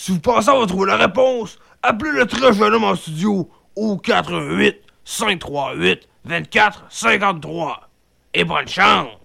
Si vous pensez avoir trouvé la réponse, appelez le très jeune homme en studio au 88 538 24 53. Et bonne chance!